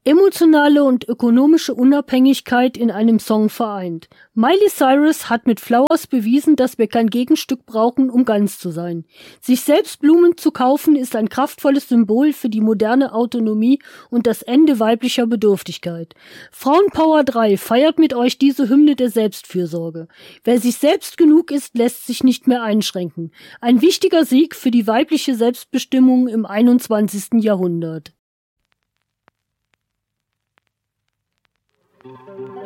Emotionale und ökonomische Unabhängigkeit in einem Song vereint. Miley Cyrus hat mit Flowers bewiesen, dass wir kein Gegenstück brauchen, um ganz zu sein. Sich selbst Blumen zu kaufen, ist ein kraftvolles Symbol für die moderne Autonomie und das Ende weiblicher Bedürftigkeit. Frauenpower 3 feiert mit euch diese Hymne der Selbstfürsorge. Wer sich selbst genug ist, lässt sich nicht mehr einschränken. Ein wichtiger Sieg für die weibliche Selbstbestimmung im 21. Jahrhundert.